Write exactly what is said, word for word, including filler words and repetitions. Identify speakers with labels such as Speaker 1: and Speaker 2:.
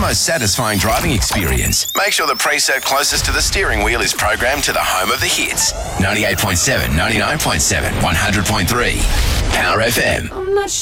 Speaker 1: most satisfying driving experience. Make sure the preset closest to the steering wheel is programmed to the home of the hits. ninety-eight point seven, ninety-nine point seven, one hundred point three. Power F M.
Speaker 2: I'm not sure.